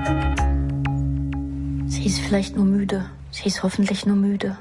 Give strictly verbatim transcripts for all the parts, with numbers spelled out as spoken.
Sie ist vielleicht nur müde. Sie ist hoffentlich nur müde.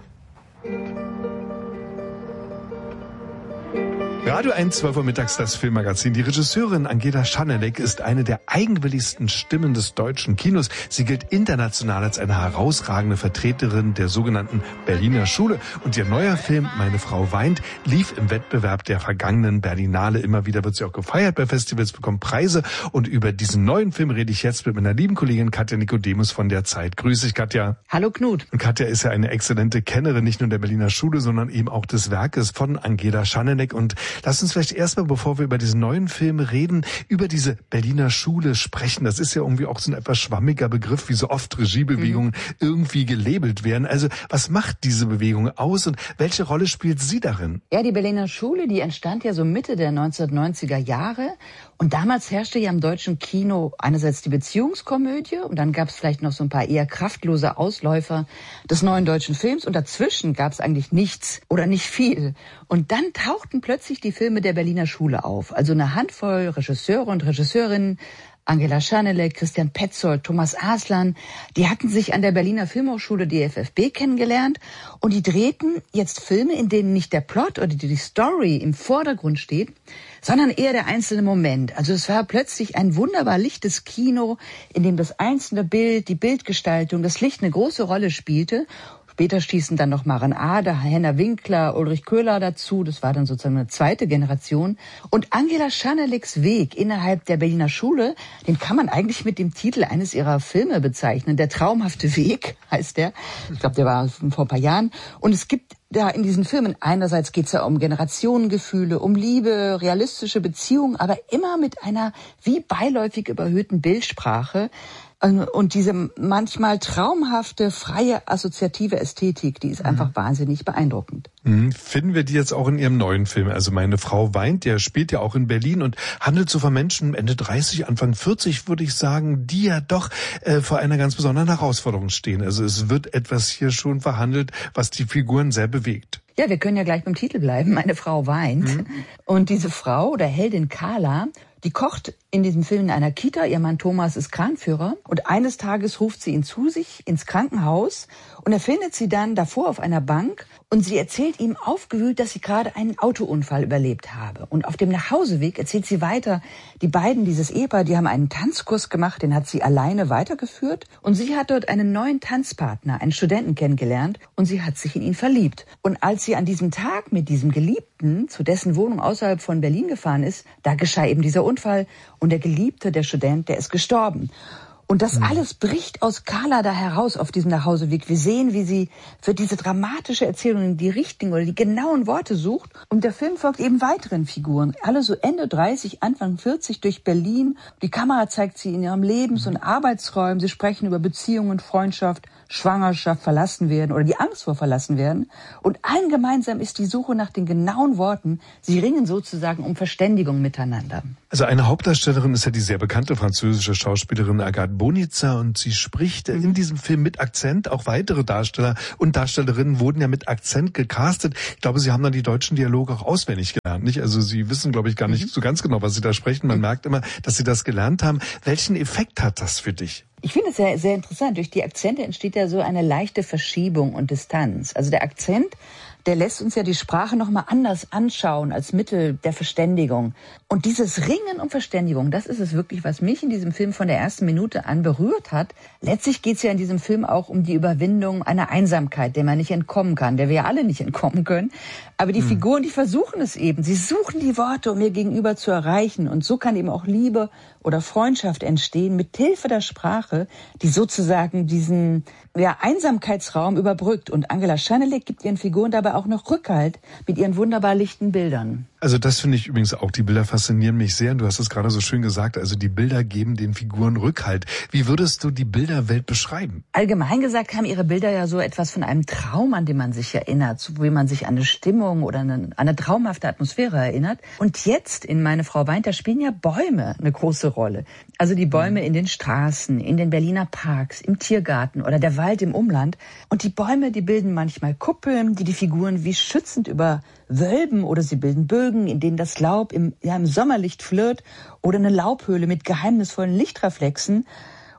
Radio eins, zwölf Uhr mittags, das Filmmagazin. Die Regisseurin Angela Schanelek ist eine der eigenwilligsten Stimmen des deutschen Kinos. Sie gilt international als eine herausragende Vertreterin der sogenannten Berliner Schule. Und ihr neuer Film, Meine Frau weint, lief im Wettbewerb der vergangenen Berlinale. Immer wieder wird sie auch gefeiert bei Festivals, bekommt Preise. Und über diesen neuen Film rede ich jetzt mit meiner lieben Kollegin Katja Nikodemus von der Zeit. Grüß dich, Katja. Hallo, Knut. Und Katja ist ja eine exzellente Kennerin, nicht nur der Berliner Schule, sondern eben auch des Werkes von Angela Schanelek. Und lass uns vielleicht erstmal, bevor wir über diesen neuen Film reden, über diese Berliner Schule sprechen. Das ist ja irgendwie auch so ein etwas schwammiger Begriff, wie so oft Regiebewegungen mhm. irgendwie gelabelt werden. Also was macht diese Bewegung aus und welche Rolle spielt sie darin? Ja, die Berliner Schule, die entstand ja so Mitte der neunzehnhundertneunziger Jahre. Und damals herrschte ja im deutschen Kino einerseits die Beziehungskomödie und dann gab es vielleicht noch so ein paar eher kraftlose Ausläufer des neuen deutschen Films und dazwischen gab es eigentlich nichts oder nicht viel. Und dann tauchten plötzlich die Filme der Berliner Schule auf. Also eine Handvoll Regisseure und Regisseurinnen, Angela Schanelek, Christian Petzold, Thomas Aslan, die hatten sich an der Berliner Filmhochschule D F F B kennengelernt und die drehten jetzt Filme, in denen nicht der Plot oder die Story im Vordergrund steht, sondern eher der einzelne Moment. Also es war plötzlich ein wunderbar lichtes Kino, in dem das einzelne Bild, die Bildgestaltung, das Licht eine große Rolle spielte. Später stießen dann noch Maren Ader, Henner Winkler, Ulrich Köhler dazu. Das war dann sozusagen eine zweite Generation. Und Angela Schaneleks Weg innerhalb der Berliner Schule, den kann man eigentlich mit dem Titel eines ihrer Filme bezeichnen. Der traumhafte Weg heißt der. Ich glaube, der war vor ein paar Jahren. Und es gibt da in diesen Filmen, einerseits geht es ja um Generationengefühle, um Liebe, realistische Beziehungen, aber immer mit einer wie beiläufig überhöhten Bildsprache. Und diese manchmal traumhafte, freie, assoziative Ästhetik, die ist einfach mhm. wahnsinnig beeindruckend. Mhm. Finden wir die jetzt auch in ihrem neuen Film? Also Meine Frau weint, der spielt ja auch in Berlin und handelt so von Menschen Ende dreißig, Anfang vierzig, würde ich sagen, die ja doch äh, vor einer ganz besonderen Herausforderung stehen. Also es wird etwas hier schon verhandelt, was die Figuren sehr bewegt. Ja, wir können ja gleich beim Titel bleiben. Meine Frau weint. Mhm. Und diese Frau oder Heldin Carla, die kocht in diesem Film in einer Kita. Ihr Mann Thomas ist Kranführer. Und eines Tages ruft sie ihn zu sich ins Krankenhaus. Und er findet sie dann davor auf einer Bank. Und sie erzählt ihm aufgewühlt, dass sie gerade einen Autounfall überlebt habe. Und auf dem Nachhauseweg erzählt sie weiter, die beiden, dieses Ehepaar, die haben einen Tanzkurs gemacht, den hat sie alleine weitergeführt. Und sie hat dort einen neuen Tanzpartner, einen Studenten kennengelernt. Und sie hat sich in ihn verliebt. Und als sie an diesem Tag mit diesem Geliebten zu dessen Wohnung außerhalb von Berlin gefahren ist, da geschah eben dieser Unfall. Und der Geliebte, der Student, der ist gestorben. Und das alles bricht aus Carla da heraus auf diesem Nachhauseweg. Wir sehen, wie sie für diese dramatische Erzählung die richtigen oder die genauen Worte sucht. Und der Film folgt eben weiteren Figuren. Alle so Ende dreißig, Anfang vierzig durch Berlin. Die Kamera zeigt sie in ihrem Lebens- und Arbeitsräumen. Sie sprechen über Beziehungen, Freundschaft, Schwangerschaft, verlassen werden oder die Angst vor verlassen werden. Und allen gemeinsam ist die Suche nach den genauen Worten. Sie ringen sozusagen um Verständigung miteinander. Also eine Hauptdarstellerin ist ja die sehr bekannte französische Schauspielerin Agathe Bonitzer und sie spricht in diesem Film mit Akzent. Auch weitere Darsteller und Darstellerinnen wurden ja mit Akzent gecastet. Ich glaube, sie haben dann die deutschen Dialoge auch auswendig gelernt, nicht? Also sie wissen, glaube ich, gar nicht so ganz genau, was sie da sprechen. Man merkt immer, dass sie das gelernt haben. Welchen Effekt hat das für dich? Ich finde es sehr, sehr interessant. Durch die Akzente entsteht ja so eine leichte Verschiebung und Distanz. Also der Akzent, der lässt uns ja die Sprache nochmal anders anschauen als Mittel der Verständigung. Und dieses Ringen um Verständigung, das ist es wirklich, was mich in diesem Film von der ersten Minute an berührt hat. Letztlich geht es ja in diesem Film auch um die Überwindung einer Einsamkeit, der man nicht entkommen kann, der wir ja alle nicht entkommen können. Aber die hm. Figuren, die versuchen es eben. Sie suchen die Worte, um ihr Gegenüber zu erreichen. Und so kann eben auch Liebe oder Freundschaft entstehen mit Hilfe der Sprache, die sozusagen diesen ja, Einsamkeitsraum überbrückt. Und Angela Schanelek gibt ihren Figuren dabei auch noch Rückhalt mit ihren wunderbar lichten Bildern. Also das finde ich übrigens auch, die Bilder faszinieren mich sehr. Und du hast es gerade so schön gesagt, also die Bilder geben den Figuren Rückhalt. Wie würdest du die Bilderwelt beschreiben? Allgemein gesagt haben ihre Bilder ja so etwas von einem Traum, an den man sich erinnert, wo man sich an eine Stimmung oder an eine traumhafte Atmosphäre erinnert. Und jetzt in Meine Frau weint, da spielen ja Bäume eine große Rolle. Also die Bäume in den Straßen, in den Berliner Parks, im Tiergarten oder der Wald im Umland. Und die Bäume, die bilden manchmal Kuppeln, die die Figuren wie schützend überwölben, oder sie bilden Bögen, in denen das Laub im, ja, im Sommerlicht flirrt, oder eine Laubhöhle mit geheimnisvollen Lichtreflexen.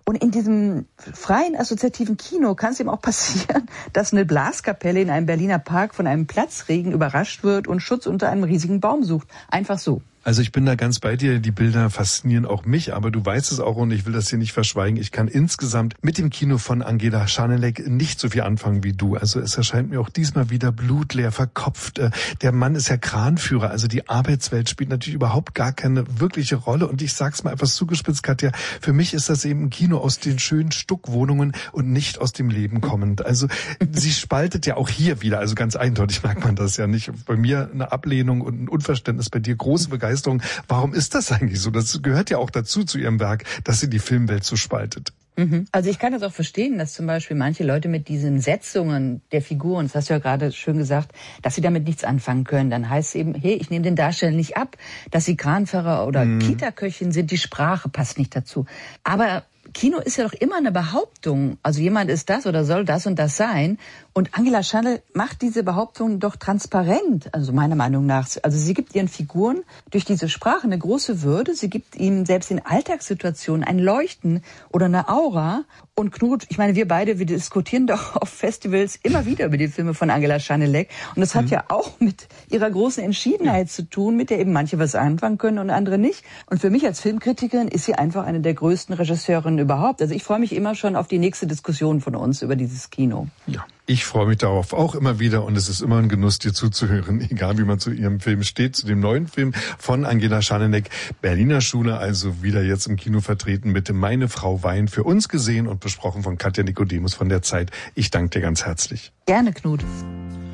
Und in diesem freien assoziativen Kino kann es eben auch passieren, dass eine Blaskapelle in einem Berliner Park von einem Platzregen überrascht wird und Schutz unter einem riesigen Baum sucht. Einfach so. Also ich bin da ganz bei dir, die Bilder faszinieren auch mich, aber du weißt es auch und ich will das hier nicht verschweigen. Ich kann insgesamt mit dem Kino von Angela Schanelek nicht so viel anfangen wie du. Also es erscheint mir auch diesmal wieder blutleer, verkopft. Der Mann ist ja Kranführer, also die Arbeitswelt spielt natürlich überhaupt gar keine wirkliche Rolle. Und ich sag's mal etwas zugespitzt, Katja, für mich ist das eben ein Kino aus den schönen Stuckwohnungen und nicht aus dem Leben kommend. Also sie spaltet ja auch hier wieder, also ganz eindeutig merkt man das ja nicht. Bei mir eine Ablehnung und ein Unverständnis, bei dir große Begeisterung. Warum ist das eigentlich so? Das gehört ja auch dazu, zu ihrem Werk, dass sie die Filmwelt so spaltet. Also ich kann das auch verstehen, dass zum Beispiel manche Leute mit diesen Setzungen der Figuren, das hast du ja gerade schön gesagt, dass sie damit nichts anfangen können. Dann heißt es eben, hey, ich nehme den Darsteller nicht ab, dass sie Kranfahrer oder mhm. Kita-Köchin sind, die Sprache passt nicht dazu. Aber Kino ist ja doch immer eine Behauptung. Also jemand ist das oder soll das und das sein. Und Angela Schanelek macht diese Behauptung doch transparent, also meiner Meinung nach. Also sie gibt ihren Figuren durch diese Sprache eine große Würde. Sie gibt ihnen selbst in Alltagssituationen ein Leuchten oder eine Aura. Und Knut, ich meine, wir beide, wir diskutieren doch auf Festivals immer wieder über die Filme von Angela Schanelek. Und das hat mhm. ja auch mit ihrer großen Entschiedenheit ja. zu tun, mit der eben manche was anfangen können und andere nicht. Und für mich als Filmkritikerin ist sie einfach eine der größten Regisseurinnen überhaupt. Also ich freue mich immer schon auf die nächste Diskussion von uns über dieses Kino. Ja, ich freue mich darauf auch immer wieder und es ist immer ein Genuss, dir zuzuhören, egal wie man zu ihrem Film steht, zu dem neuen Film von Angela Schanelek. Berliner Schule also wieder jetzt im Kino vertreten mit Meine Frau Wein, für uns gesehen und besprochen von Katja Nikodemus von der Zeit. Ich danke dir ganz herzlich. Gerne, Knut.